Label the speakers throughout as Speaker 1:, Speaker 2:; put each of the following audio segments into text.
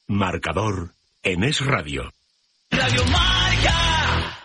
Speaker 1: Marcador en Es Radio.
Speaker 2: Radio Marca.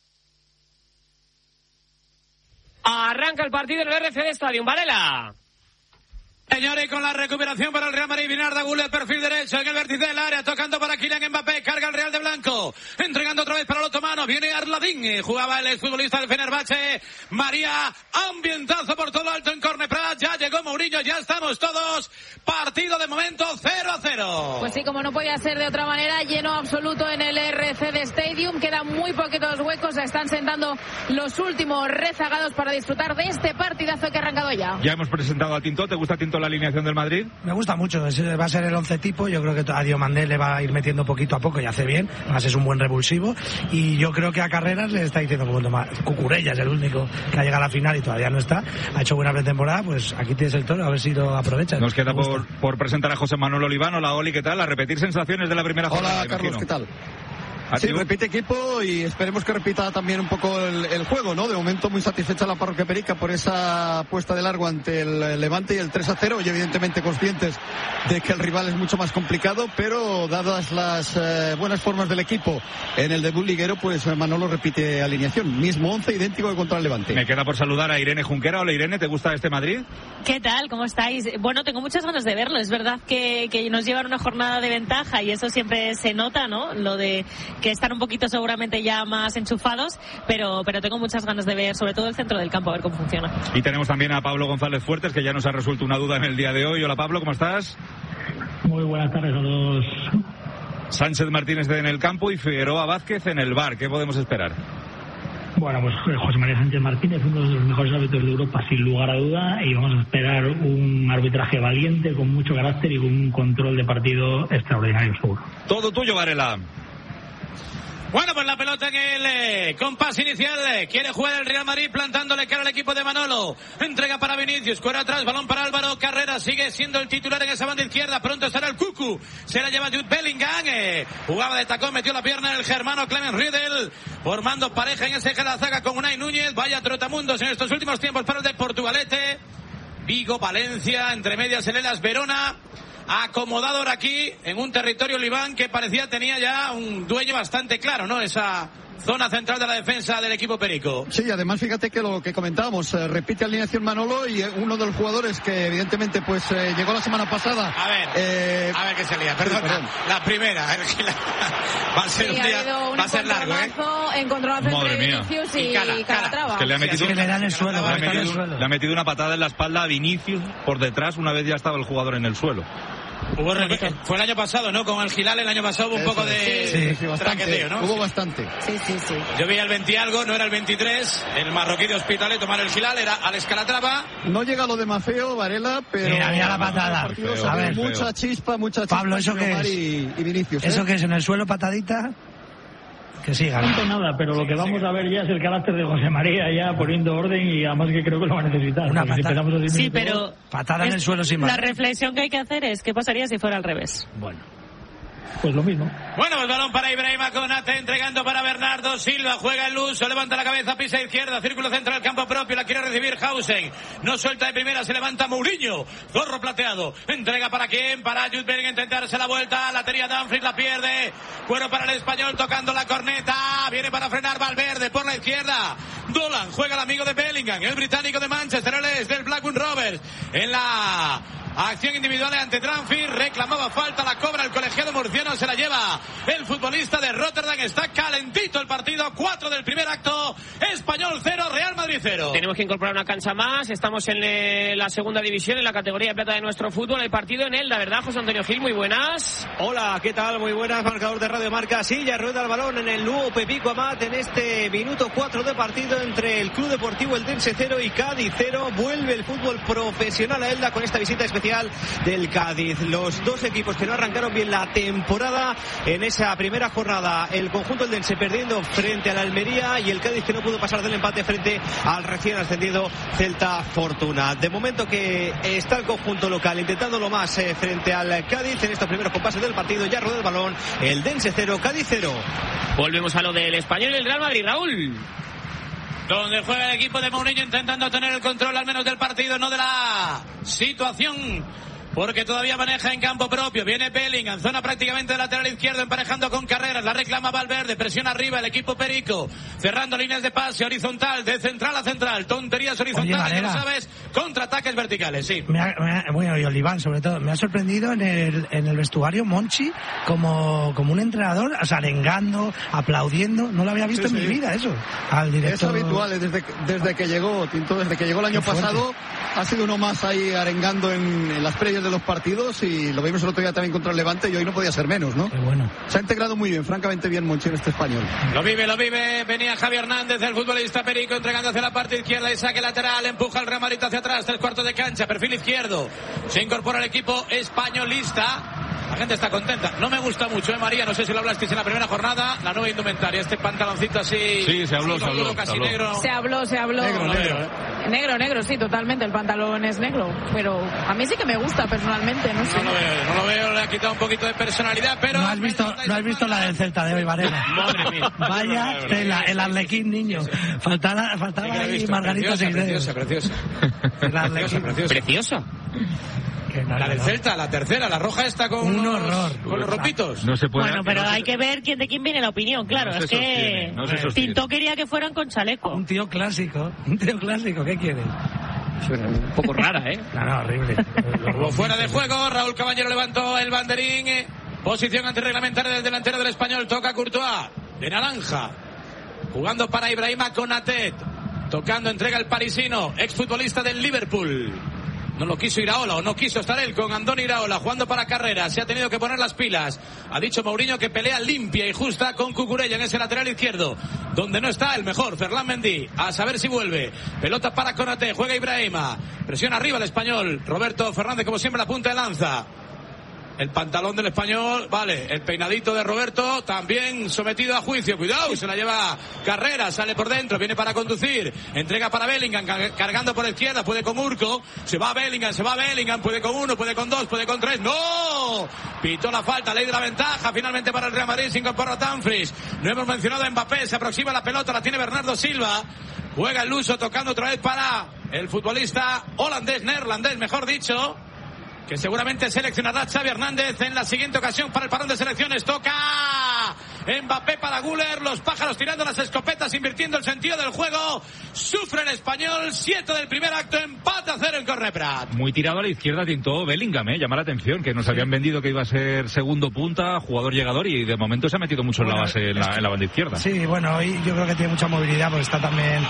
Speaker 3: Arranca el partido en el RCD Stadium. Varela.
Speaker 4: Señores, con la recuperación para el Real Madrid, Vinarda Gul, el perfil derecho en el vértice del área, tocando para Kylian Mbappé, carga el Real de Blanco, entregando otra vez para el otomano, viene Arladín, jugaba el exfutbolista del Fenerbahce, María, ambientazo por todo lo alto en Corneprat, ya llegó Mourinho, ya estamos todos, partido de momento 0-0.
Speaker 5: Pues sí, como no podía ser de otra manera, lleno absoluto en el RCD Stadium, quedan muy poquitos huecos, se están sentando los últimos rezagados para disfrutar de este partidazo que ha arrancado ya.
Speaker 6: Ya hemos presentado a Tinto, ¿te gusta Tinto la alineación del Madrid?
Speaker 7: Me gusta mucho, va a ser el 11 tipo, yo creo que a Diomandé le va a ir metiendo poquito a poco y hace bien, además es un buen revulsivo y yo creo que a Carreras le está diciendo como tomar, Cucurella es el único que ha llegado a la final y todavía no está, ha hecho buena pretemporada, pues aquí tienes el toro, a ver si lo aprovechas.
Speaker 6: Nos queda por presentar a José Manuel Oliván. Hola Oli, ¿qué tal? A repetir sensaciones de la primera jornada.
Speaker 8: Hola Carlos, ¿qué tal?
Speaker 6: Sí,
Speaker 8: repite equipo y esperemos que repita también un poco el juego, ¿no? De momento muy satisfecha la parroquia perica por esa puesta de largo ante el Levante y el 3-0 y evidentemente conscientes de que el rival es mucho más complicado, pero dadas las buenas formas del equipo en el debut liguero, pues Manolo repite alineación, mismo 11 idéntico que contra el Levante.
Speaker 6: Me queda por saludar a Irene Junquera. Hola Irene, ¿te gusta este Madrid?
Speaker 9: ¿Qué tal? ¿Cómo estáis? Bueno, tengo muchas ganas de verlo, es verdad que nos llevan una jornada de ventaja y eso siempre se nota, ¿no? Lo de que están un poquito seguramente ya más enchufados, pero tengo muchas ganas de ver sobre todo el centro del campo, a ver cómo funciona.
Speaker 6: Y tenemos también a Pablo González Fuertes, que ya nos ha resuelto una duda en el día de hoy. Hola Pablo, ¿cómo estás?
Speaker 10: Muy buenas tardes a todos.
Speaker 6: Sánchez Martínez en el campo y Figueroa Vázquez en el VAR. ¿Qué podemos esperar?
Speaker 10: Bueno, pues José María Sánchez Martínez, uno de los mejores árbitros de Europa sin lugar a duda, y vamos a esperar un arbitraje valiente, con mucho carácter y con un control de partido extraordinario seguro.
Speaker 6: Todo tuyo, Varela.
Speaker 4: Bueno, pues la pelota en el compás inicial. Quiere jugar el Real Madrid plantándole cara al equipo de Manolo. Entrega para Vinicius, cuero atrás, balón para Álvaro Carreras. Sigue siendo el titular en esa banda izquierda. Pronto estará el Cucu. Se la lleva Jude Bellingham. Jugaba de tacón, metió la pierna el germano Clement Riedel. Formando pareja en ese eje de la zaga con Unai Núñez. Vaya trotamundos en estos últimos tiempos para el de Portugalete. Vigo, Valencia, entre medias el Hellas Verona. Acomodado ahora aquí en un territorio Oliván que parecía tenía ya un dueño bastante claro, ¿no? Esa zona central de la defensa del equipo perico.
Speaker 8: Sí, además fíjate que lo que comentábamos, repite alineación Manolo y uno de los jugadores que evidentemente pues llegó la semana pasada.
Speaker 4: A ver que se lía, perdón. La primera, va a ser un día, va a ser largo,
Speaker 5: Encontronazo entre Vinicius y Calatrava.
Speaker 6: Que le ha metido,
Speaker 7: le da en el suelo,
Speaker 6: le ha metido una patada en la espalda a Vinicius por detrás una vez ya estaba el jugador en el suelo.
Speaker 4: Fue el año pasado, ¿no? Con el Gilal el año pasado hubo un poco de traqueteo, ¿no?
Speaker 8: Hubo bastante.
Speaker 5: Sí.
Speaker 4: Yo vi el 20 algo, no era el 23. El marroquí de Hospitalet tomar el Gilal, era Alex Calatrava.
Speaker 8: No llega lo de Mafeo, Varela, pero...
Speaker 7: Mira la patada.
Speaker 8: A ver, mucha chispa.
Speaker 7: Pablo, ¿eso qué es?
Speaker 8: Y Vinicius,
Speaker 7: ¿Eso qué es? ¿En el suelo patadita? Que siga.
Speaker 10: No nada, pero lo que vamos a ver ya es el carácter de José María ya poniendo orden y además que creo que lo va a necesitar.
Speaker 7: Una patada.
Speaker 9: Sí, pero
Speaker 7: patada en el suelo sin más.
Speaker 9: La reflexión que hay que hacer es ¿qué pasaría si fuera al revés?
Speaker 10: Bueno, pues lo mismo.
Speaker 4: Bueno, el balón para Ibrahima Konate, entregando para Bernardo Silva, juega el uso, levanta la cabeza, pisa izquierda, círculo central, campo propio, la quiere recibir Hausen, no suelta de primera, se levanta Mourinho, zorro plateado, entrega para quién, para Jude Bellingham, intentarse la vuelta, la tenía Dumfries, la pierde, cuero para el español, tocando la corneta, viene para frenar Valverde por la izquierda, Dolan, juega el amigo de Bellingham, el británico de Manchester, él es del Blackburn Rovers, en la acción individual ante Dumfries, reclamaba falta, la cobra el colegiado murciano, se la lleva el futbolista de Rotterdam. Está calentito el partido, 4 del primer acto, Español 0, Real Madrid 0.
Speaker 3: Tenemos que incorporar una cancha más, estamos en la segunda división, en la categoría plata de nuestro fútbol, el partido en Elda, ¿verdad, José Antonio Gil? Muy buenas.
Speaker 11: Hola, ¿qué tal? Muy buenas, marcador de Radio Marca. Sí, ya rueda el balón en el nuevo Pepico Amat en este minuto 4 de partido entre el Club Deportivo Eldense 0 y Cádiz 0. Vuelve el fútbol profesional a Elda con esta visita especial del Cádiz. Los dos equipos que no arrancaron bien la temporada en esa primera jornada, el conjunto eldense perdiendo frente al Almería y el Cádiz que no pudo pasar del empate frente al recién ascendido Celta Fortuna. De momento que está el conjunto local intentándolo más frente al Cádiz en estos primeros compases del partido. Ya rodea el balón, Eldense 0, Cádiz 0.
Speaker 3: Volvemos a lo del Español y el Real Madrid, Raúl.
Speaker 4: Donde juega el equipo de Mourinho intentando tener el control al menos del partido, no de la situación porque todavía maneja en campo propio. Viene Bellingham, zona prácticamente de lateral izquierdo, emparejando con Carreras. La reclama Valverde, presión arriba el equipo perico, cerrando líneas de pase horizontal, de central a central. Tonterías horizontales, que no sabes, contraataques verticales, sí.
Speaker 7: Bueno, y Oliván, sobre todo, me ha sorprendido en el vestuario Monchi como un entrenador, o sea, arengando, aplaudiendo. No lo había visto en mi vida eso. Al director.
Speaker 8: Es habitual, desde que llegó, Tinto, desde que llegó el año pasado, ha sido uno más ahí arengando en las previas de los partidos, y lo vimos el otro día también contra el Levante, y hoy no podía ser menos, ¿no?
Speaker 7: Qué bueno.
Speaker 8: Se ha integrado muy bien, francamente bien, Monchi, en este español.
Speaker 4: Lo vive. Venía Javi Hernández, el futbolista perico, entregando hacia la parte izquierda y saque lateral. Empuja el Real Madrid hacia atrás, 3/4 de cancha, perfil izquierdo. Se incorpora el equipo españolista. La gente está contenta. No me gusta mucho, María, no sé si lo hablasteis en la primera jornada, la nueva indumentaria, este pantaloncito así.
Speaker 6: Sí, se habló.
Speaker 4: Casi negro.
Speaker 5: Se habló. Negro, sí, totalmente, el pantalón es negro, pero a mí sí que me gusta personalmente, no sé.
Speaker 4: No lo veo, le ha quitado un poquito de personalidad, pero...
Speaker 7: No has visto la del Celta de hoy, Varela.
Speaker 4: Madre mía.
Speaker 7: Vaya tela, el Arlequín, niño. Faltaba ahí Margarita
Speaker 4: Preciosa.
Speaker 3: ¿Preciosa?
Speaker 4: La del Celta, la tercera, la roja esta con
Speaker 7: un horror.
Speaker 4: Con los ropitos.
Speaker 6: No se puede.
Speaker 9: Bueno, pero hay que ver de quién viene la opinión, claro. Es que Tinto quería que fueran con chaleco.
Speaker 7: Un tío clásico, ¿qué quiere?
Speaker 3: Un poco rara, ¿eh?
Speaker 7: No, horrible.
Speaker 4: Fuera de juego, Raúl Caballero levantó el banderín. Posición antirreglamentaria del delantero del Español. Toca Courtois, de naranja. Jugando para Ibrahima Konaté. Tocando, entrega el parisino, exfutbolista del Liverpool. No lo quiso Iraola, o no quiso estar él con Andoni Iraola, jugando para Carreras. Se ha tenido que poner las pilas. Ha dicho Mourinho que pelea limpia y justa con Cucurella en ese lateral izquierdo, donde no está el mejor, Ferland Mendy. A saber si vuelve. Pelota para Konaté, juega Ibrahima. Presión arriba el español. Roberto Fernández, como siempre, la punta de lanza. El pantalón del español, vale, el peinadito de Roberto también sometido a juicio. Cuidado, se la lleva Carreras, sale por dentro, viene para conducir, entrega para Bellingham, cargando por la izquierda, puede con Urco, se va Bellingham, puede con uno, puede con dos, puede con tres. ¡No! Pitó la falta, ley de la ventaja, finalmente para el Real Madrid, se incorpora Dumfries. No hemos mencionado a Mbappé, se aproxima la pelota, la tiene Bernardo Silva. Juega el luso, tocando otra vez para el futbolista neerlandés, mejor dicho, que seguramente seleccionará Xavi Hernández en la siguiente ocasión para el parón de selecciones. Toca Mbappé para Güler, los pájaros tirando las escopetas, invirtiendo el sentido del juego. Sufre el español, 7 del primer acto, empate a 0 en Corneprat.
Speaker 6: Muy tirado a la izquierda, Tinto Bellingham, llama la atención, que nos habían vendido que iba a ser segundo punta, jugador llegador, y de momento se ha metido mucho en la base, en la banda izquierda.
Speaker 7: Sí, bueno, hoy yo creo que tiene mucha movilidad, porque está también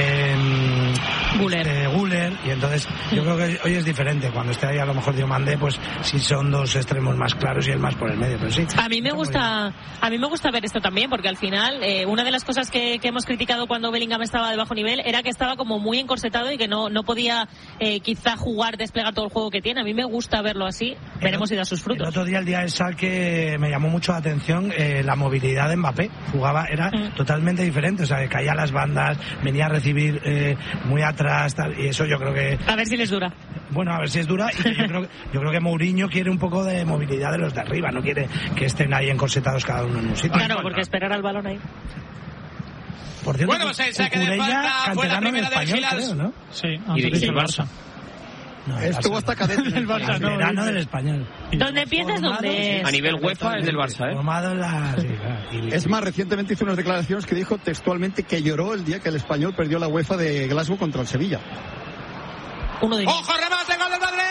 Speaker 7: Güler, y entonces yo creo que hoy es diferente. Cuando esté ahí a lo mejor Diomandé, pues sí son dos extremos más claros y el más por el medio, pero sí.
Speaker 9: A mí me gusta ver esto también, porque al final una de las cosas que hemos criticado cuando Bellingham estaba de bajo nivel era que estaba como muy encorsetado y que no podía quizá desplegar todo el juego que tiene. A mí me gusta verlo así, veremos si da sus frutos.
Speaker 7: El otro día, el día del saque, me llamó mucho la atención la movilidad de Mbappé. Era totalmente diferente, o sea, que caía a las bandas, venía a recibir muy atrás, tal, y eso yo creo que...
Speaker 9: A ver si les dura.
Speaker 7: Bueno, a ver si es dura, y que yo creo que Mourinho quiere un poco de movilidad de los de arriba, no quiere que estén ahí encorsetados cada uno en un sitio.
Speaker 9: Claro, porque esperar al balón ahí.
Speaker 7: Por cierto,
Speaker 4: bueno, pues el saque de falta fue la primera del Gilals,
Speaker 3: ¿no? Sí, y del Barça.
Speaker 8: No, estuvo hasta cadete
Speaker 7: del Barça, no, verano del Español.
Speaker 9: ¿Dónde empiezas? ¿Dónde es?
Speaker 3: A nivel UEFA es del Barça,
Speaker 8: Es más, recientemente hizo unas declaraciones que dijo textualmente que lloró el día que el Español perdió la UEFA de Glasgow contra el Sevilla.
Speaker 4: ¡Ojo, remate, gol del Madrid!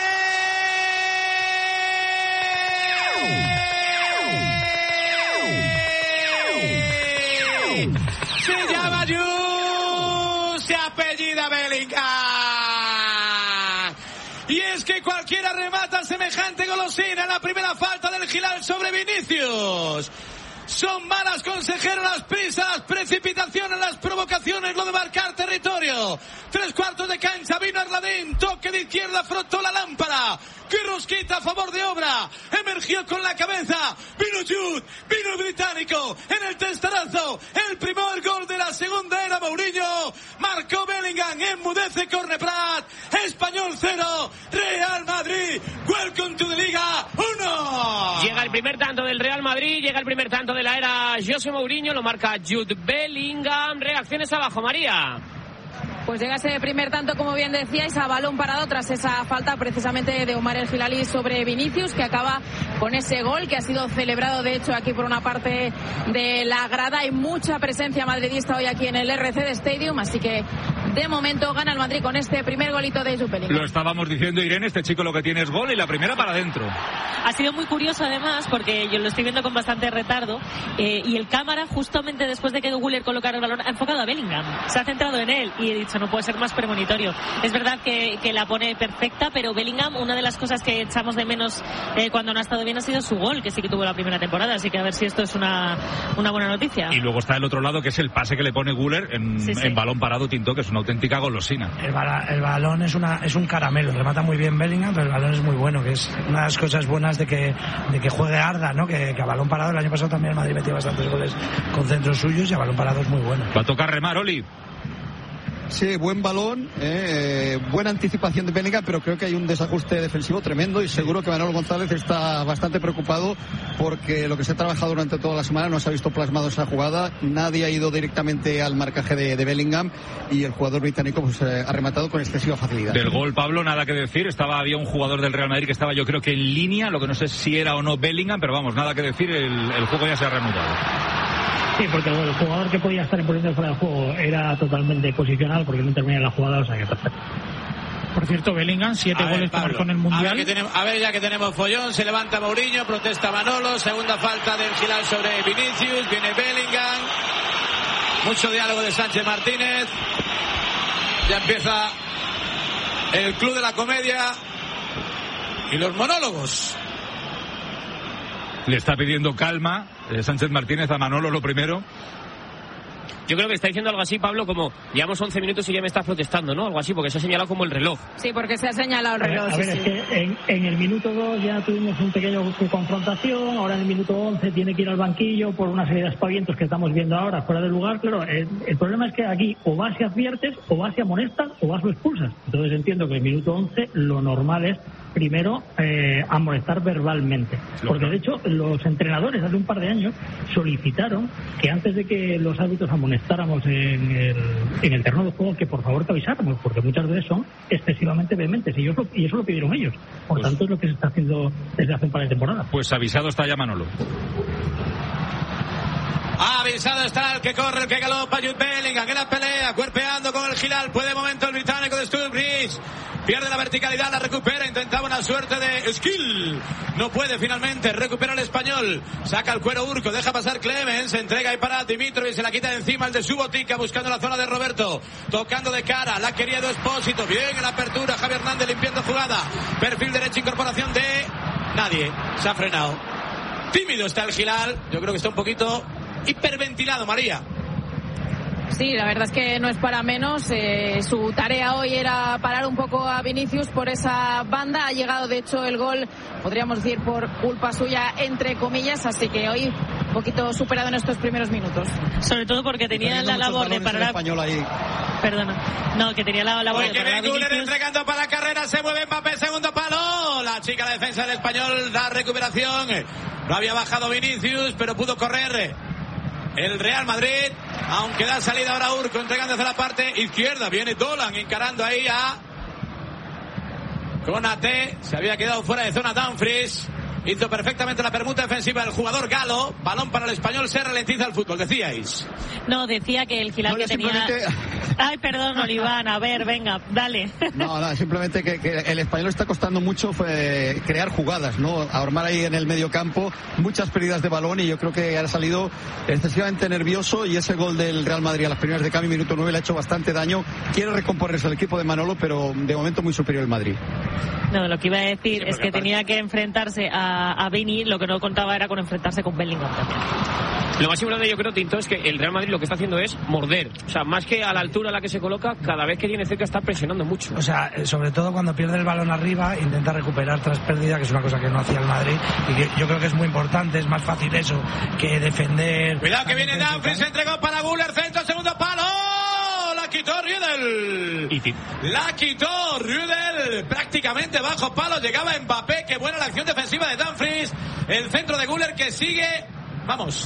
Speaker 4: Se llama Jules, se apellida Bellingham. Y es que cualquiera remata semejante golosina en la primera falta del Gilal sobre Vinicius. Son malas, consejero, las prisas, las precipitaciones, las provocaciones, lo de marcar territorio. 3/4 de cancha, vino Arladín, toque de izquierda, frotó la lámpara. ¡Qué rosquita a favor de obra! Emergió con la cabeza, vino Jude, vino el británico, en el testarazo, el primer gol de la segunda era Mourinho. Marcó Bellingham, enmudece Corneprat, Español 0, Real Madrid, welcome to the Liga 1.
Speaker 3: Llega el primer tanto del Real Madrid, llega el primer tanto de la era José Mourinho, lo marca Jude Bellingham. Reacciones abajo, María.
Speaker 5: Pues llega ese primer tanto, como bien decíais, a balón parado tras esa falta precisamente de Omar El Hilali sobre Vinicius, que acaba con ese gol que ha sido celebrado de hecho aquí por una parte de la grada. Hay mucha presencia madridista hoy aquí en el RCD Stadium, así que de momento gana el Madrid con este primer golito de Jude Bellingham.
Speaker 6: Lo estábamos diciendo, Irene, este chico lo que tiene es gol y la primera para adentro.
Speaker 9: Ha sido muy curioso además, porque yo lo estoy viendo con bastante retardo, y el cámara justamente después de que Güler colocara el balón ha enfocado a Bellingham, se ha centrado en él y he dicho, no puede ser más premonitorio. Es verdad que la pone perfecta, pero Bellingham, una de las cosas que echamos de menos cuando no ha estado bien ha sido su gol, que sí que tuvo la primera temporada, así que a ver si esto es una buena noticia.
Speaker 6: Y luego está el otro lado, que es el pase que le pone Güler en balón parado, Tinto, que es una auténtica golosina.
Speaker 7: El balón es un caramelo, remata muy bien Bellingham, pero el balón es muy bueno, que es una de las cosas buenas de que juegue Arda, ¿no? Que a balón parado el año pasado también el Madrid metió bastantes goles con centros suyos y a balón parado es muy bueno.
Speaker 6: Va a tocar remar, Oli.
Speaker 8: Sí, buen balón, buena anticipación de Bellingham, pero creo que hay un desajuste defensivo tremendo y seguro que Manolo González está bastante preocupado porque lo que se ha trabajado durante toda la semana no se ha visto plasmado esa jugada. Nadie ha ido directamente al marcaje de Bellingham y el jugador británico pues ha rematado con excesiva facilidad.
Speaker 6: Del gol, Pablo, nada que decir. Había un jugador del Real Madrid que estaba, yo creo que en línea, lo que no sé si era o no Bellingham, pero vamos, nada que decir, el juego ya se ha reanudado.
Speaker 10: Sí, porque el jugador que podía estar en posición fuera de juego era totalmente posicional porque no termina la jugada, o sea que perfecto.
Speaker 12: Por cierto, Bellingham, 7 goles que marcó en el Mundial.
Speaker 4: A ver, ya que tenemos follón, se levanta Mourinho, protesta Manolo, segunda falta del Hilal sobre Vinicius, viene Bellingham, mucho diálogo de Sánchez Martínez, ya empieza el club de la comedia y los monólogos.
Speaker 6: Le está pidiendo calma Sánchez Martínez a Manolo lo primero.
Speaker 3: Yo creo que está diciendo algo así, Pablo, como llevamos 11 minutos y ya me estás protestando, ¿no? Algo así, porque se ha señalado como el reloj.
Speaker 5: Sí, porque se ha señalado el reloj.
Speaker 10: A ver, es que en el minuto 2 ya tuvimos un pequeño confrontación, ahora en el minuto 11 tiene que ir al banquillo por una serie de aspavientos que estamos viendo ahora fuera de lugar. Claro, el problema es que aquí o vas y adviertes, o vas y amonestas, o vas o expulsas. Entonces entiendo que en el minuto 11 lo normal es primero amonestar verbalmente. Porque de hecho los entrenadores hace un par de años solicitaron que antes de que los árbitros amonestáramos en el terreno de juego, que por favor te avisáramos, porque muchas veces son excesivamente vehementes y eso lo pidieron ellos. Por tanto es lo que se está haciendo desde hace un par de temporadas.
Speaker 6: Pues avisado está ya Manolo.
Speaker 4: Avisado está el que corre, el que galopa, Jude Bellingham, en la pelea, cuerpeando con el Hilal, puede momento el británico de Sturridge, pierde la verticalidad, la recupera, intentaba una suerte de skill, no puede finalmente, recupera el español, saca el cuero Urco, deja pasar Clemens, se entrega ahí para Dimitrov y se la quita de encima el de Subotica, buscando la zona de Roberto, tocando de cara, la quería de Expósito, bien en la apertura, Javi Hernández limpiando jugada, perfil derecha, incorporación de nadie, se ha frenado, tímido está el Hilal, yo creo que está un poquito hiperventilado, María.
Speaker 5: Sí, la verdad es que no es para menos. Su tarea hoy era parar un poco a Vinicius por esa banda. Ha llegado, de hecho, el gol, podríamos decir, por culpa suya, entre comillas. Así que hoy un poquito superado en estos primeros minutos.
Speaker 9: Sobre todo porque tenía la labor de parar a... Perdona. No, que tenía la labor de parar a Vinicius.
Speaker 4: Entregando para la carrera, se mueve Mbappé, segundo palo. La chica la defensa del español da recuperación. No había bajado Vinicius, pero pudo correr el Real Madrid, aunque da salida ahora Urco, entregando hacia la parte izquierda. Viene Dolan encarando ahí a Konate. Se había quedado fuera de zona Dumfries. Hizo perfectamente la permuta defensiva del jugador galo. Balón para el español, se ralentiza el fútbol, decíais.
Speaker 9: No, decía que el Hilal que tenía... Ay, perdón, Oliván, a ver, venga, dale.
Speaker 8: No, simplemente que el español está costando mucho crear jugadas, ¿no? Armar ahí en el medio campo, muchas pérdidas de balón y yo creo que ha salido excesivamente nervioso y ese gol del Real Madrid a las primeras de cambio, minuto 9, le ha hecho bastante daño. Quiere recomponerse el equipo de Manolo, pero de momento muy superior el Madrid.
Speaker 9: No, lo que iba a decir es que tenía que enfrentarse a Vini, lo que no contaba era con enfrentarse con Bellingham también.
Speaker 3: Lo más importante, yo creo, Tinto, es que el Real Madrid lo que está haciendo es morder. O sea, más que a la altura a la que se coloca, cada vez que tiene cerca está presionando mucho.
Speaker 7: O sea, sobre todo cuando pierde el balón arriba, intenta recuperar tras pérdida, que es una cosa que no hacía el Madrid. Y que yo creo que es muy importante, es más fácil eso que defender.
Speaker 4: Cuidado que viene Dumfries, se entregó para Güler, centro, segundo palo. La quitó Rüdel. La quitó Rüdel, prácticamente bajo palo. Llegaba Mbappé, qué buena la acción defensiva de Dumfries. El centro de Güler que sigue, vamos,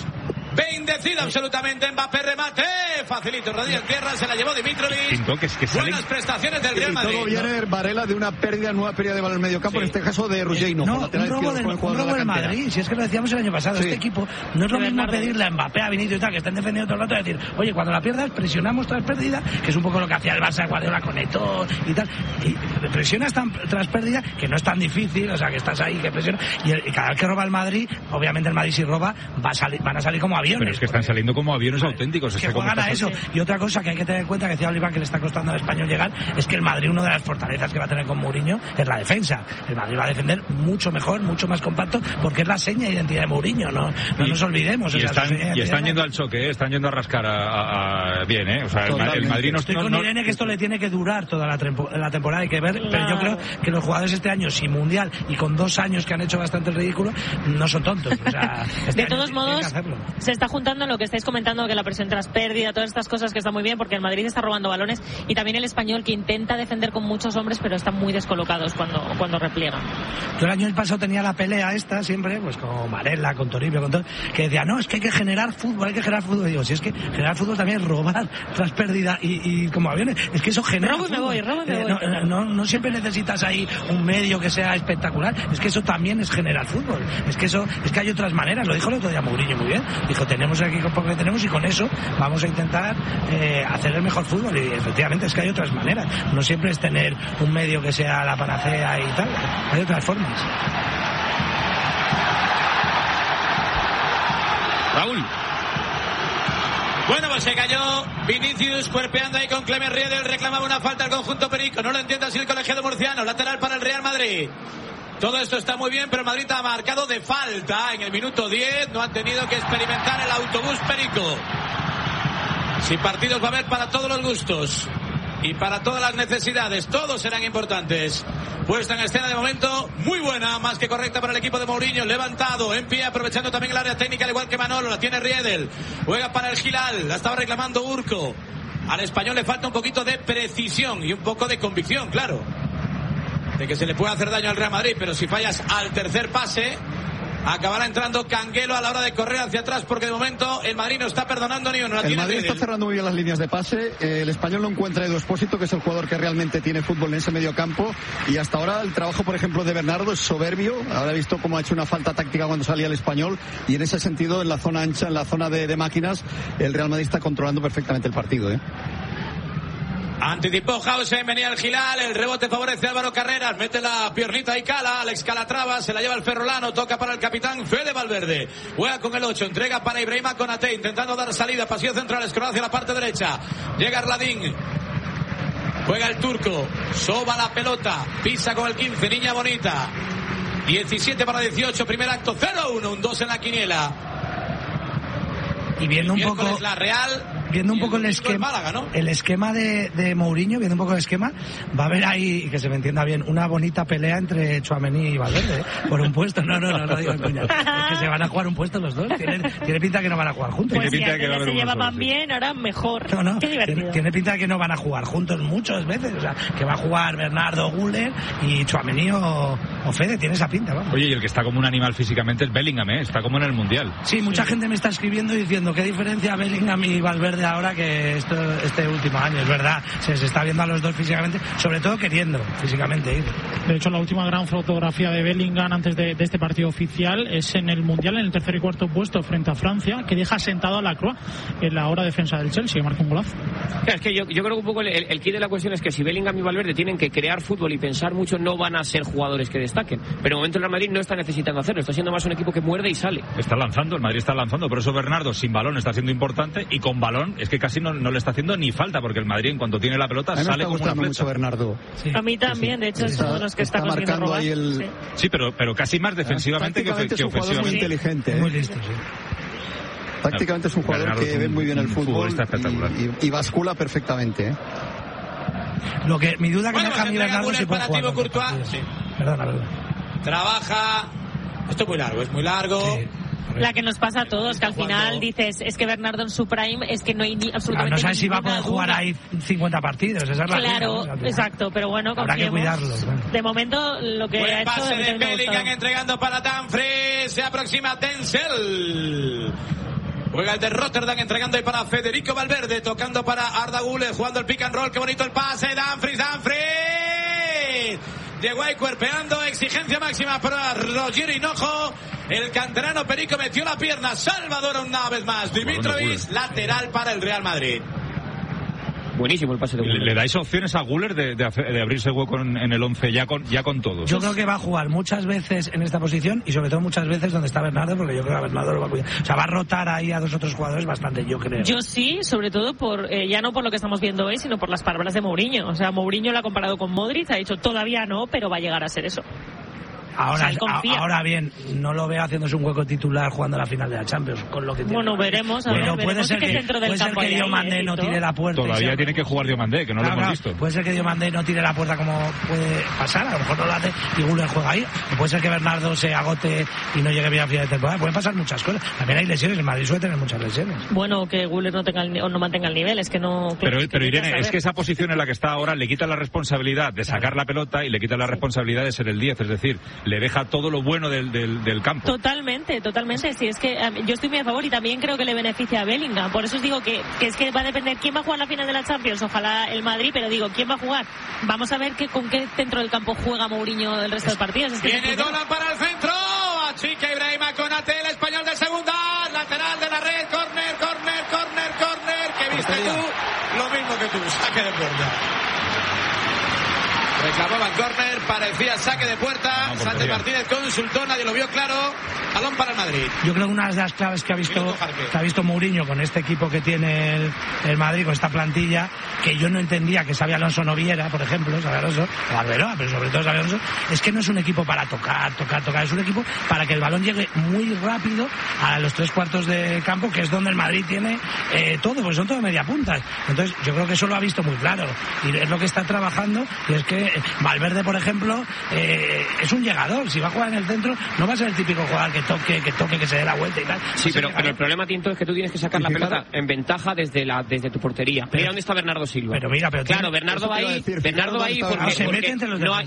Speaker 4: Bendecido absolutamente. Mbappé remate. Facilito. Rodilla en tierra. Se la llevó Dimitrovic. Buenas prestaciones del Real Madrid.
Speaker 8: Y todo viene, Varela, de una nueva pérdida de balón en medio campo, en este caso de Ruggiero.
Speaker 7: No, un robo del Madrid. Si es que lo decíamos el año pasado. Este equipo no es lo mismo pedirle a Mbappé, a Vinicius y tal, que estén defendiendo todo el rato, y decir, oye, cuando la pierdas, presionamos tras pérdida, que es un poco lo que hacía el Barça, Guardiola con Eto'o y tal. Y presionas tras pérdida, que no es tan difícil, o sea, que estás ahí, que presiona. Y cada vez que roba el Madrid, obviamente el Madrid si roba, van a salir como aviones.
Speaker 6: Pero es que están saliendo como aviones auténticos.
Speaker 7: Que juegan a eso. Y otra cosa que hay que tener en cuenta, que decía Oliva, que le está costando al Español llegar, es que el Madrid, una de las fortalezas que va a tener con Mourinho es la defensa. El Madrid va a defender mucho mejor, mucho más compacto, porque es la seña de identidad de Mourinho, no nos olvidemos.
Speaker 6: Y están yendo al choque, están yendo a rascar bien, o sea, el Madrid
Speaker 7: Estoy con Irene, que esto le tiene que durar toda la temporada, hay que ver, pero yo creo que los jugadores este año, sin Mundial y con 2 años que han hecho bastante el ridículo, no son tontos. O sea,
Speaker 9: de todos modos, se está juntando lo que estáis comentando, que la presión tras pérdida, todas estas cosas que están muy bien, porque el Madrid está robando balones, y también el Español, que intenta defender con muchos hombres, pero están muy descolocados cuando repliegan.
Speaker 7: Yo el año pasado tenía la pelea esta siempre, pues con Varela, con Toribio, con todo, que decía, no, es que hay que generar fútbol. Y digo, si es que generar fútbol también es robar tras pérdida y como aviones, es que eso genera
Speaker 9: robo y me voy.
Speaker 7: No siempre necesitas ahí un medio que sea espectacular, es que eso también es generar fútbol, es que hay otras maneras. Lo dijo el otro día Mourinho muy bien, dijo, tenemos aquí con poco que tenemos y con eso vamos a intentar hacer el mejor fútbol, y efectivamente es que hay otras maneras, no siempre es tener un medio que sea la panacea y tal, hay otras formas.
Speaker 6: Raúl.
Speaker 4: Bueno, pues se cayó Vinicius cuerpeando ahí con Clement Riedel, reclamaba una falta al conjunto perico, no lo entiende así el colegiado murciano, lateral para el Real Madrid. Todo esto está muy bien, pero Madrid ha marcado de falta en el minuto 10, no han tenido que experimentar el autobús perico. Si partidos va a haber para todos los gustos y para todas las necesidades, todos serán importantes. Puesta en escena de momento muy buena, más que correcta para el equipo de Mourinho, levantado en pie, aprovechando también el área técnica, al igual que Manolo, la tiene Riedel, juega para el Gilal, la estaba reclamando Urco. Al Español le falta un poquito de precisión y un poco de convicción, claro, de que se le puede hacer daño al Real Madrid, pero si fallas al tercer pase, acabará entrando Canguelo a la hora de correr hacia atrás, porque de momento el Madrid no está perdonando ni uno.
Speaker 8: El Madrid está cerrando muy bien las líneas de pase. El Español no encuentra a Edu Expósito, que es el jugador que realmente tiene fútbol en ese medio campo, y hasta ahora el trabajo, por ejemplo, de Bernardo es soberbio. Ahora he visto cómo ha hecho una falta táctica cuando salía el Español, y en ese sentido, en la zona ancha, en la zona de máquinas, el Real Madrid está controlando perfectamente el partido.
Speaker 4: Anticipó Hausen, venía el Gilal, el rebote favorece a Álvaro Carreras, mete la piernita y Cala, Alex Calatrava, se la lleva el ferrolano, toca para el capitán Fede Valverde, juega con el 8, entrega para Ibrahima Konate, intentando dar salida, pasillo central, escrola hacia la parte derecha, llega Arladín, juega el turco, soba la pelota, pisa con el 15, Niña Bonita, 17 para 18, primer acto, 0-1, un 2 en la quiniela.
Speaker 7: Y viendo un poco
Speaker 4: la Real,
Speaker 7: viendo un poco el esquema,
Speaker 4: Málaga, ¿no?
Speaker 7: El esquema de Mourinho, viendo un poco el esquema, va a haber ahí, que se me entienda bien, una bonita pelea entre Tchouaméni y Valverde, por un puesto. No digo coña. Es que se van a jugar un puesto los dos. Tiene pinta que no van a jugar juntos.
Speaker 9: Pues tiene pinta que se llevaban bien, ahora mejor.
Speaker 7: No.
Speaker 9: Qué divertido.
Speaker 7: Tiene pinta de que no van a jugar juntos muchas veces. O sea, que va a jugar Bernardo, Güler y Tchouaméni o Fede. Tiene esa pinta, vamos.
Speaker 6: Oye, y el que está como un animal físicamente es Bellingham, está como en el Mundial.
Speaker 7: Sí, mucha gente me está escribiendo diciendo qué diferencia Bellingham y Valverde ahora que este último año. Es verdad, se está viendo a los dos físicamente, sobre todo queriendo físicamente ir.
Speaker 12: De hecho, la última gran fotografía de Bellingham antes de este partido oficial es en el Mundial, en el tercer y cuarto puesto frente a Francia, que deja sentado a Lacroix en la hora defensa del Chelsea, que marca un golazo.
Speaker 3: Es que yo creo que un poco el kit de la cuestión es que si Bellingham y Valverde tienen que crear fútbol y pensar mucho, no van a ser jugadores que destaquen. Pero en el momento el Real Madrid no está necesitando hacerlo, está siendo más un equipo que muerde y sale.
Speaker 6: Está lanzando, el Madrid está lanzando, por eso Bernardo sin balón está siendo importante, y con balón es que casi no le está haciendo ni falta, porque el Madrid en cuanto tiene la pelota sale como una flecha.
Speaker 8: Mucho Bernardo.
Speaker 9: Sí. A mí también, de hecho, es uno de los que está consiguiendo robar.
Speaker 6: Sí, pero casi más defensivamente que ofensivamente.
Speaker 8: Es un jugador muy inteligente.
Speaker 7: Muy listo, sí.
Speaker 8: Tácticamente es un jugador Bernardo que ve muy bien el fútbol y bascula perfectamente.
Speaker 7: Lo que mi duda que me deja a mí Bernardo si puede jugar.
Speaker 4: Sí.
Speaker 7: Perdona.
Speaker 4: Trabaja. Esto es muy largo. Sí.
Speaker 9: La que nos pasa a todos, que al final dices, es que Bernardo en su prime, es que no hay absolutamente
Speaker 7: no sabes si va a poder jugar ahí 50 partidos, esa es la
Speaker 9: claro,
Speaker 7: vida, ¿no?
Speaker 9: exacto, pero bueno,
Speaker 7: habrá que cuidarlo. Bueno.
Speaker 9: De momento, lo que ha hecho...
Speaker 4: pase de Bellingham entregando para Dumfries, se aproxima Denzel. Juega el de Rotterdam entregando ahí para Federico Valverde, tocando para Arda Güler, jugando el pick and roll, qué bonito el pase, Dumfries. Llegó ahí cuerpeando, exigencia máxima para Roger Hinojo. El canterano Perico metió la pierna, Salvador una vez más. Dimitrovic, lateral para el Real Madrid.
Speaker 3: Buenísimo el pase de Güler.
Speaker 6: ¿Le dais opciones a Güler de abrirse hueco en el 11 ya con todos?
Speaker 7: Yo creo que va a jugar muchas veces en esta posición y sobre todo muchas veces donde está Bernardo, porque yo creo que a Bernardo lo va a cuidar. O sea, va a rotar ahí a 2 otros jugadores bastante, yo creo.
Speaker 9: Yo sí, sobre todo ya no por lo que estamos viendo hoy, sino por las palabras de Mourinho. O sea, Mourinho lo ha comparado con Modric, ha dicho todavía no, pero va a llegar a ser eso.
Speaker 7: Ahora bien, no lo veo haciéndose un hueco titular jugando la final de la Champions, con lo que tiene.
Speaker 9: Bueno, veremos.
Speaker 7: Puede ser que Diomandé no tire la puerta.
Speaker 6: Todavía tiene que jugar Diomandé, que no lo hemos visto.
Speaker 7: Puede ser que Diomandé no tire la puerta como puede pasar, a lo mejor no lo hace y Güler juega ahí. O puede ser que Bernardo se agote y no llegue bien a final de temporada. Pueden pasar muchas cosas. También hay lesiones, el Madrid suele tener muchas lesiones.
Speaker 9: Bueno, que Güler no mantenga el nivel, es que no...
Speaker 6: Pero Irene, es que esa posición en la que está ahora le quita la responsabilidad de sacar la pelota y le quita la responsabilidad de ser el 10, es decir, le deja todo lo bueno del campo.
Speaker 9: Totalmente. Sí, es que yo estoy muy a favor y también creo que le beneficia a Bellingham. Por eso os digo que es que va a depender quién va a jugar la final de la Champions. Ojalá el Madrid, pero digo, ¿quién va a jugar? Vamos a ver con qué centro del campo juega Mourinho el resto de partidos.
Speaker 4: Viene Dolan para el centro. Achica Ibrahima Konate, el español de segunda. Lateral de la red. Corner. ¿Qué viste tú? Lo mismo que tú. Saque de puerta. Reclamaba el córner, parecía saque de puerta. Sánchez Martínez consultó, nadie lo vio claro. Balón para el Madrid.
Speaker 7: Yo creo que una de las claves que ha visto Mourinho con este equipo que tiene el Madrid, con esta plantilla, que yo no entendía que Xabi Alonso no viera, por ejemplo, Xabi Alonso, o Arbeloa, pero sobre todo Xabi Alonso, es que no es un equipo para tocar, es un equipo para que el balón llegue muy rápido a los 3/4 de campo, que es donde el Madrid tiene todo, porque son todo media puntas. Entonces yo creo que eso lo ha visto muy claro y es lo que está trabajando, y es que Valverde, por ejemplo, es un llegador. Si va a jugar en el centro, no va a ser el típico jugador que toque, que se dé la vuelta y tal.
Speaker 3: Sí, pero el problema, Tinto, es que tú tienes que sacar la pelota en ventaja desde tu portería. Mira dónde está Bernardo Silva.
Speaker 7: Claro,
Speaker 3: Bernardo va ahí porque
Speaker 7: se mete entre los demás,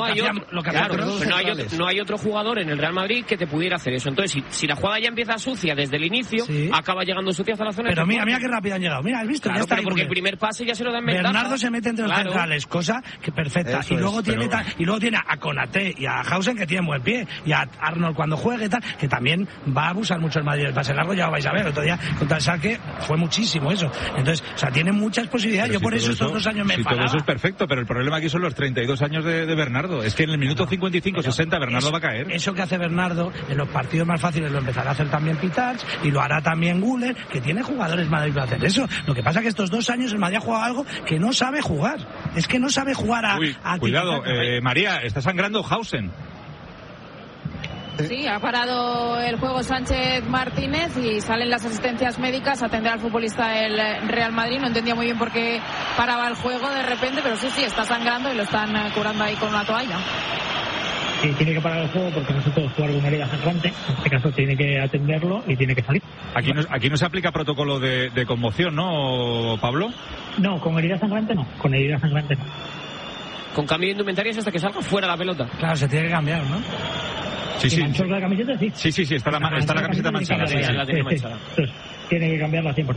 Speaker 3: no hay otro jugador en el Real Madrid que te pudiera hacer eso. Entonces, si la jugada ya empieza sucia desde el inicio, acaba llegando sucia hasta la zona.
Speaker 7: Pero mira qué rápido han llegado. Mira, has visto,
Speaker 3: claro,
Speaker 7: ya está.
Speaker 3: Pero porque el primer pase ya se lo da en ventaja.
Speaker 7: Bernardo se mete entre los centrales, cosa que perfecta. Y luego tiene a Konaté y a Hausen, que tienen buen pie, y a Arnold cuando juegue y tal, que también va a abusar mucho el Madrid del pase largo. Ya lo vais a ver, el otro día contra el Schalke fue muchísimo eso. Entonces, o sea, tiene muchas posibilidades. Pero yo por eso estos 2 años me enfadaba.
Speaker 6: Todo eso es perfecto, pero el problema aquí son los 32 años de Bernardo. Es que en el minuto 55-60 Bernardo va a caer.
Speaker 7: Eso que hace Bernardo en los partidos más fáciles lo empezará a hacer también Pitarch, y lo hará también Güler, que tiene jugadores Madrid para hacer eso. Lo que pasa es que estos 2 años el Madrid ha jugado algo que no sabe jugar. Es que no sabe jugar a
Speaker 6: cuidado, María, está sangrando Hausen.
Speaker 5: Sí, ha parado el juego Sánchez Martínez y salen las asistencias médicas a atender al futbolista del Real Madrid. No entendía muy bien por qué paraba el juego de repente, pero sí, está sangrando y lo están curando ahí con una toalla.
Speaker 10: Sí, tiene que parar el juego porque no se puede jugar con herida sangrante. En este caso tiene que atenderlo y tiene que salir.
Speaker 6: Aquí no se aplica protocolo de conmoción, ¿no, Pablo?
Speaker 10: No, con herida sangrante no.
Speaker 3: Con cambio de indumentarias hasta que salga fuera la pelota.
Speaker 7: Claro, se tiene que cambiar, ¿no?
Speaker 6: Sí.
Speaker 10: ¿Manchó la camiseta? Sí,
Speaker 6: está la camiseta manchada.
Speaker 3: Sí, la tiene manchada.
Speaker 10: Entonces, tiene que cambiarla 100%.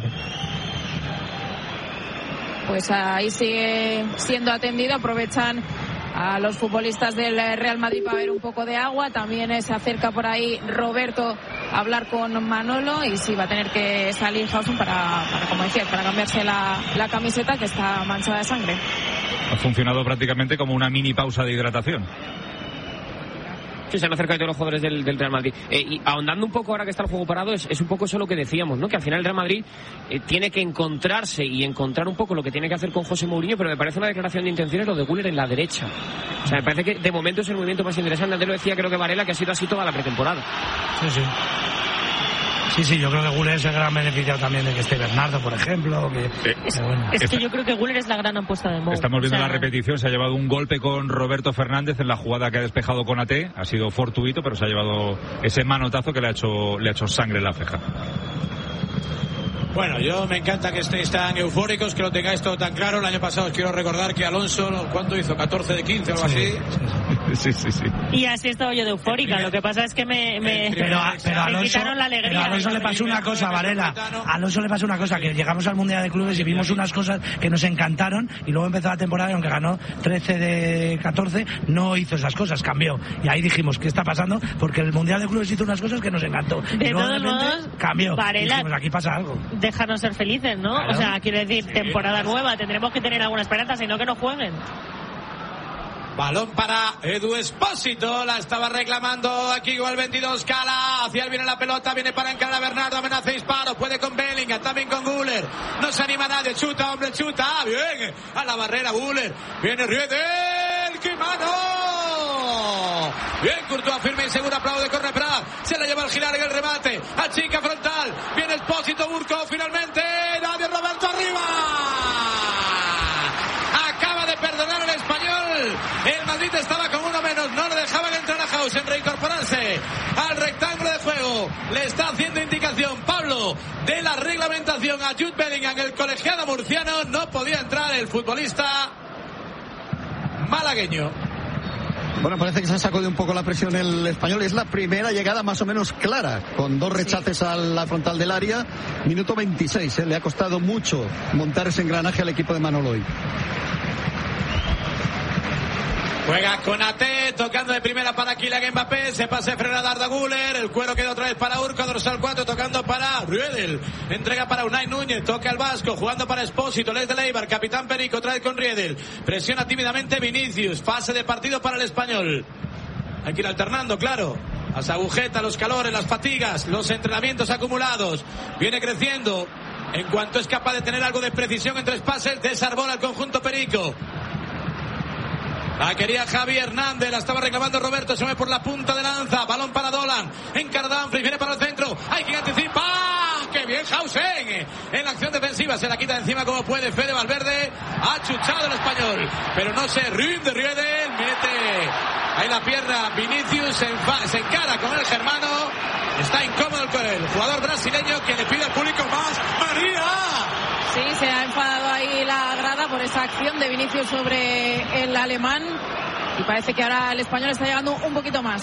Speaker 5: Pues ahí sigue siendo atendido. Aprovechan a los futbolistas del Real Madrid para ver un poco de agua. También se acerca por ahí Roberto a hablar con Manolo, y sí va a tener que salir Hausen para como decía, para cambiarse la camiseta, que está manchada de sangre.
Speaker 6: Ha funcionado prácticamente como una mini pausa de hidratación.
Speaker 3: Sí, se han acercado todos los jugadores del Real Madrid. Y ahondando un poco ahora que está el juego parado, es un poco eso lo que decíamos, ¿no? Que al final el Real Madrid tiene que encontrarse y encontrar un poco lo que tiene que hacer con José Mourinho, pero me parece una declaración de intenciones lo de Güler en la derecha. O sea, me parece que de momento es el movimiento más interesante. Antes lo decía, creo que Varela, que ha sido así toda la pretemporada.
Speaker 7: Sí, yo creo que Güler es el gran beneficiado también de que esté Bernardo, por ejemplo.
Speaker 9: Es que yo creo que Güler es la gran apuesta de Mou.
Speaker 6: Estamos viendo la repetición, se ha llevado un golpe con Roberto Fernández en la jugada que ha despejado Konaté. Ha sido fortuito, pero se ha llevado ese manotazo que le ha hecho sangre en la ceja.
Speaker 4: Bueno, yo me encanta que estéis tan eufóricos, que lo tengáis todo tan claro. El año pasado os quiero recordar que Alonso, ¿cuánto hizo? 14 de 15 o algo así.
Speaker 6: Sí.
Speaker 9: Y así estaba yo de eufórica. Lo que pasa es que me quitaron la alegría.
Speaker 7: Pero a Alonso le pasó una cosa, Varela. A Alonso le pasó una cosa, que llegamos al Mundial de Clubes y vimos unas cosas que nos encantaron, y luego empezó la temporada y aunque ganó 13 de 14, no hizo esas cosas, cambió. Y ahí dijimos, ¿qué está pasando? Porque el Mundial de Clubes hizo unas cosas que nos encantó.
Speaker 9: De todos modos,
Speaker 7: cambió.
Speaker 9: Varela,
Speaker 7: dijimos, aquí pasa algo.
Speaker 9: Déjanos ser felices, ¿no?
Speaker 7: Claro.
Speaker 9: O sea, quiero decir, temporada nueva, tendremos que tener alguna esperanza, sino que no jueguen.
Speaker 4: Balón para Edu Espósito, la estaba reclamando aquí con el 22 Cala, hacia él viene la pelota, viene para encarar a Bernardo, amenaza disparo, puede con Bellingham, también con Güler, no se anima nadie, chuta, hombre, chuta, bien, a la barrera Güler, viene Riedel, ¡qué mano! Bien, Courtois firme y seguro, aplaude, corre Prat, se la lleva al girar en el remate, achica frontal, viene Espósito, Burko, finalmente, nadie, Roberto arriba. Acaba de perdonar el español. El Madrid estaba con uno menos. No le dejaban entrar a Hausen, reincorporarse al rectángulo de juego. Le está haciendo indicación Pablo de la reglamentación a Jude Bellingham. El colegiado murciano, no podía entrar el futbolista malagueño.
Speaker 8: Bueno, parece que se ha sacado un poco la presión el español. Es la primera llegada más o menos clara, con 2 rechaces a la frontal del área. Minuto 26, le ha costado mucho montar ese engranaje al equipo de Manolo.
Speaker 4: Juega Konaté, tocando de primera para Kylian Mbappé, se pase frena Arda Güler, el cuero queda otra vez para Urco, dorsal 4, tocando para Riedel, entrega para Unai Núñez, toca el Vasco, jugando para Espósito, Les de Leibar, capitán Perico, otra vez con Riedel, presiona tímidamente Vinicius, fase de partido para el español. Hay que ir alternando, claro. Las agujetas, los calores, las fatigas, los entrenamientos acumulados. Viene creciendo. En cuanto es capaz de tener algo de precisión en 3 pases, desarbola el conjunto Perico. La quería Javi Hernández, la estaba reclamando Roberto, se mueve por la punta de lanza, balón para Dolan, encara Dumfries, viene para el centro, hay quien anticipa, ¡qué bien Hausen! En la acción defensiva se la quita de encima como puede Fede Valverde, ha chuchado el español, pero no se rinde Riedel, mete ahí la pierna Vinicius, se encara con el germano, está incómodo el jugador brasileño que le pide al público más, ¡María!
Speaker 5: Sí, se ha enfadado ahí la grada por esa acción de Vinicius sobre el alemán y parece que ahora el español está llegando un poquito más.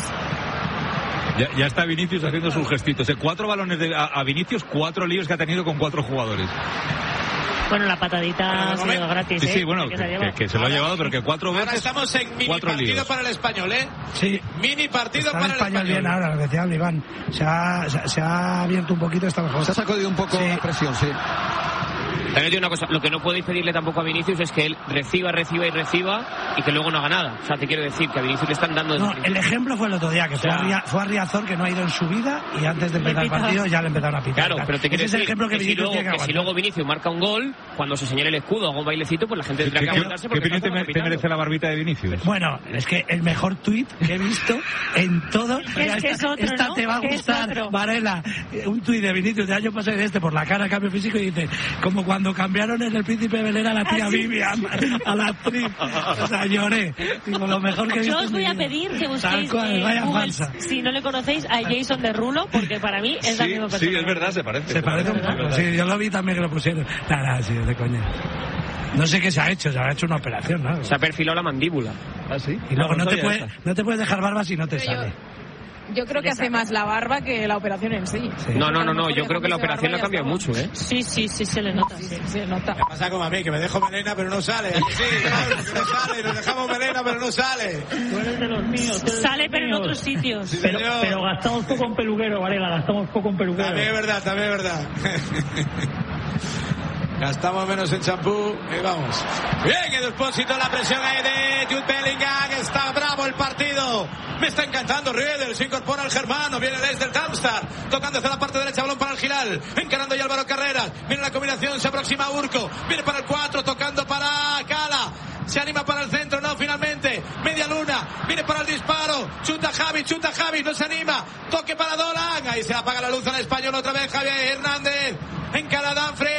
Speaker 6: Ya está Vinicius haciendo sus gestitos. 4 balones a Vinicius, 4 líos que ha tenido con 4 jugadores.
Speaker 9: Bueno, la patadita ha sido gratis.
Speaker 6: Sí, bueno, que se lo ha llevado, pero que 4 veces.
Speaker 4: Ahora estamos en mini partido líos para el español, ¿eh?
Speaker 7: Sí.
Speaker 4: Mini partido
Speaker 7: está
Speaker 4: para el español.
Speaker 7: Bien ahora, lo que decía Iván. Se ha abierto un poquito, está mejor.
Speaker 8: Se ha sacado un poco la presión, sí.
Speaker 3: También digo una cosa, lo que no podéis pedirle tampoco a Vinicius es que él reciba y que luego no haga nada. O sea, te quiero decir que a Vinicius le están dando...
Speaker 7: No, el ejemplo fue el otro día, que fue a Riazor, que no ha ido en su vida, y antes de empezar el partido ya le empezaron a pitar.
Speaker 3: Claro, pero te quiero decir
Speaker 7: el ejemplo que
Speaker 3: si luego Vinicius marca un gol, cuando se señale el escudo, haga un bailecito, pues la gente tendrá que aguantarse.
Speaker 6: ¿Qué opinión te merece la barbita de Vinicius?
Speaker 7: Bueno, es que el mejor tuit que he visto en todo... Esta te va a gustar, Varela. Un tuit de Vinicius de año pasado por la cara, cambio físico, y dice, como cuando cambiaron en El Príncipe de Belén a la tía Vivian, a la actriz. O sea, lloré. Digo, lo mejor que he visto.
Speaker 9: Yo os voy a pedir que busquéis
Speaker 7: Google,
Speaker 9: si no le conocéis, a Jason Derulo, porque para mí es la misma persona.
Speaker 6: Sí, es verdad, se parece.
Speaker 7: Se parece un poco. Sí, yo lo vi también que lo pusieron. Nada, sí, de coña. No sé qué se ha hecho una operación, ¿no?
Speaker 3: Se ha perfilado la mandíbula.
Speaker 7: ¿Ah, sí? Y luego no te puedes dejar barba si no te sale.
Speaker 5: Yo creo que hace más la barba que la operación en sí.
Speaker 3: No, yo creo que la operación la ha cambiado mucho, ¿eh?
Speaker 9: Sí, se le nota. Sí, se nota.
Speaker 4: Me pasa como a mí, que me dejo melena pero no sale. Sí, claro, que no sale, nos dejamos melena pero no sale.
Speaker 10: Tú eres de los míos.
Speaker 9: Sale pero en otros sitios.
Speaker 10: Sí, pero gastamos poco en peluquero, Varela, gastamos poco en peluquero.
Speaker 4: También es verdad. Gastamos menos en champú y vamos. Bien, Edu Espósito, la presión ahí de Jude Bellingham. Está bravo el partido. Me está encantando Riedel. Se incorpora el germano. Viene el ex del Darmstadt. Tocando hacia la parte derecha. Balón para el Gilal. Encarando ya Álvaro Carreras. Viene la combinación. Se aproxima Urco. Viene para el 4. Tocando para Cala. Se anima para el centro. No, finalmente. Media luna. Viene para el disparo. Chuta Javi. No se anima. Toque para Dolan. Ahí se apaga la luz al español otra vez. Javier Hernández. Encara Dumfries.